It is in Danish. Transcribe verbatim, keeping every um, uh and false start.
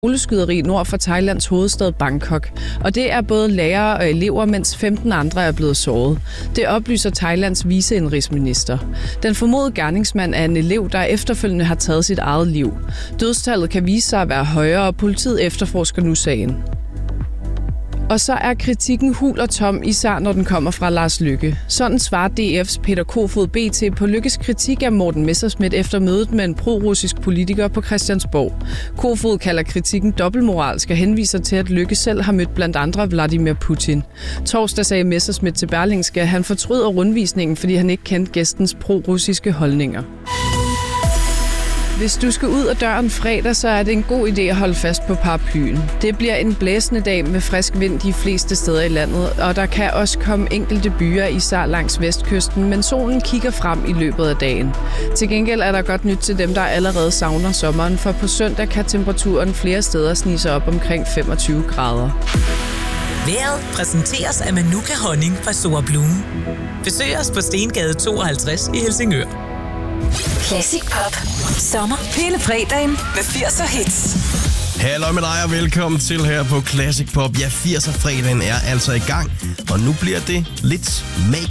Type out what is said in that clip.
skoleskyderi nord for Thailands hovedstad Bangkok, og det er både lærere og elever, mens femten andre er blevet såret. Det oplyser Thailands viceindrigsminister. Den formodede gerningsmand er en elev, der efterfølgende har taget sit eget liv. Dødstallet kan vise sig at være højere, og politiet efterforsker nu sagen. Og så er kritikken hul og tom, især når den kommer fra Lars Løkke. Sådan svarer D F's Peter Kofod B T på Løkkes kritik af Morten Messerschmidt efter mødet med en pro-russisk politiker på Christiansborg. Kofod kalder kritikken dobbeltmoralsk og henviser til, at Løkke selv har mødt blandt andre Vladimir Putin. Torsdag sagde Messerschmidt til Berlingske, at han fortryder rundvisningen, fordi han ikke kendte gæstens pro-russiske holdninger. Hvis du skal ud af døren fredag, så er det en god idé at holde fast på paraplyen. Det bliver en blæsende dag med frisk vind de fleste steder i landet, og der kan også komme enkelte byer, især langs vestkysten, men solen kigger frem i løbet af dagen. Til gengæld er der godt nyt til dem, der allerede savner sommeren, for på søndag kan temperaturen flere steder snige sig op omkring femogtyve grader. Vejret præsenteres af Manuka Honning fra Store Bloom. Besøg os på Stengade tooghalvtreds i Helsingør. Classic Pop. Sommer. Hele fredagen med firserne hits. Hallo med dig og velkommen til her på Classic Pop. Ja, firserne fredagen er altså i gang, og nu bliver det lidt Make